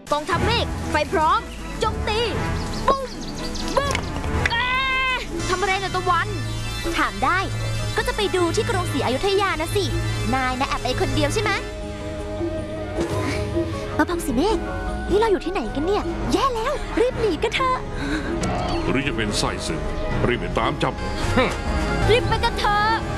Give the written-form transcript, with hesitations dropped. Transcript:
กองทัพเมฆไฟพร้อมโจมตีปุ้มบุ้มทำอะไรนะตะวันถามได้ก็จะไปดูที่กรุงศรีอยุธยานะสินายนะแอบไปคนเดียวใช่ไหมมาพังสิเมฆนี่เราอยู่ที่ไหนกันเนี่ยแย่แล้วรีบหนีกันเถอะหรือจะเป็นไส้ศึกรีบไปตามจับรีบไปกันเถอะ